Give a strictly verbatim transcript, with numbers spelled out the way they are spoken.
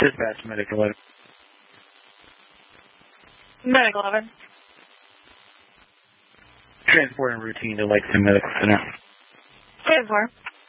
Dispatch, Medic eleven. Medic eleven. Transport and routine to Lexington Medical Center. ten four.